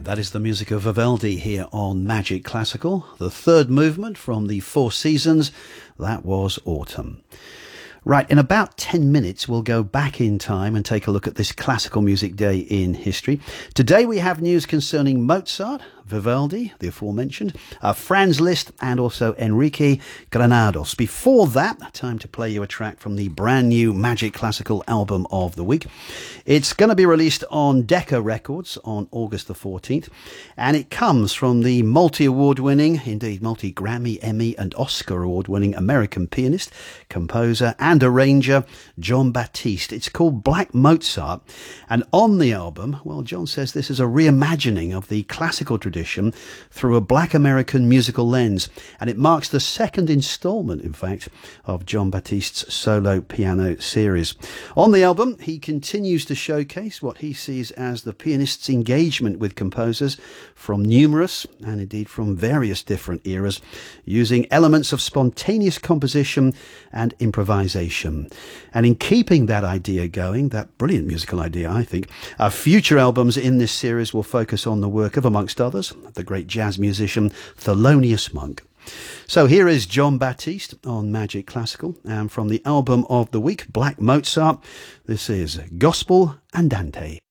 That is the music of Vivaldi here on Magic Classical. The third movement from the Four Seasons, that was Autumn. Right, in about 10 minutes, we'll go back in time and take a look at this classical music day in history. Today we have news concerning Mozart, Vivaldi, the aforementioned, Franz Liszt, and also Enrique Granados. Before that, time to play you a track from the brand new Magic Classical album of the week. It's going to be released on Decca Records on August the 14th, and it comes from the multi-award-winning, indeed multi-Grammy, Emmy, and Oscar award-winning American pianist, composer, and arranger Jon Batiste. It's called Black Mozart, and on the album, well, John says this is a reimagining of the classical tradition through a Black American musical lens, and it marks the second installment, in fact, of Jon Batiste's solo piano series. On the album, he continues to showcase what he sees as the pianist's engagement with composers from numerous and indeed from various different eras, using elements of spontaneous composition and improvisation. And in keeping that idea going, that brilliant musical idea, I think, future albums in this series will focus on the work of, amongst others, the great jazz musician Thelonious Monk. So here is Jon Batiste on Magic Classical, and from the album of the week, Black Mozart, this is Gospel Andante.